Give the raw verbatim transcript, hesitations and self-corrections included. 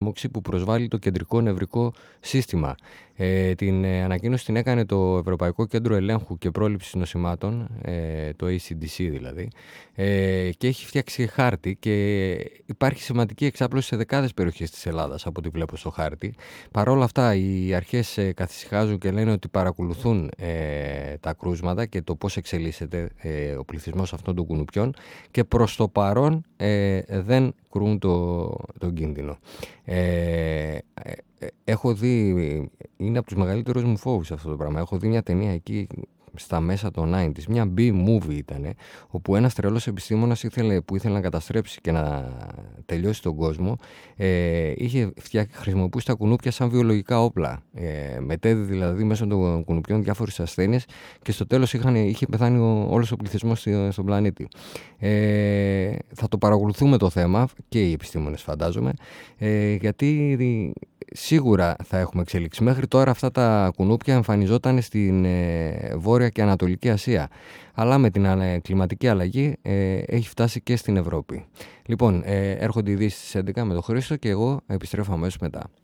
λίμωξη που προσβάλλει το κεντρικό νευρικό σύστημα. Ε, την ε, ανακοίνωση την έκανε το Ευρωπαϊκό Κέντρο Ελέγχου και Πρόληψης Νοσημάτων, ε, το έι σι ντι σι δηλαδή, ε, και έχει φτιάξει χάρτη και υπάρχει σημαντική εξάπλωση σε δεκάδες περιοχές της Ελλάδας από ό,τι βλέπω στο χάρτη. Παρ' όλα αυτά οι αρχές ε, καθησυχάζουν και λένε ότι παρακολουθούν ε, τα κρούσματα και το πώς εξελίσσεται ε, ο πληθυσμός αυτών των κουνουπιών και προς το παρόν ε, δεν κρούν το, τον κίνδυνο. Ε, έχω δει, είναι από τους μεγαλύτερους μου φόβους αυτό το πράγμα. Έχω δει μια ταινία εκεί στα μέσα των ενενήντα, μια B-movie ήταν, όπου ένας τρελός επιστήμονας ήθελε, που ήθελε να καταστρέψει και να τελειώσει τον κόσμο, ε, είχε φτιάξει, χρησιμοποιήσει τα κουνούπια σαν βιολογικά όπλα. Ε, μετέδιδε δηλαδή μέσω των κουνουπιών διάφορες ασθένειες και στο τέλος είχαν, είχε πεθάνει ο, όλος ο πληθυσμός στον πλανήτη. Ε, θα το παρακολουθούμε το θέμα και οι επιστήμονες φαντάζομαι, ε, γιατί σίγουρα θα έχουμε εξέλιξη. Μέχρι τώρα αυτά τα κουνούπια εμφανιζόταν στην ε, Βόρεια και Ανατολική Ασία, αλλά με την ε, κλιματική αλλαγή ε, έχει φτάσει και στην Ευρώπη. Λοιπόν, ε, έρχονται οι ειδήσεις στις έντεκα με τον Χρήστο και εγώ επιστρέφω αμέσως μετά.